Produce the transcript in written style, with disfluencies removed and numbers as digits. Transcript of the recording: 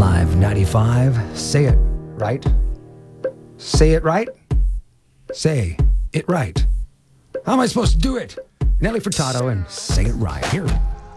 Live 95. Say it right. Say it right. Say it right. How am I supposed to do it? Nelly Furtado and Say It Right. Here.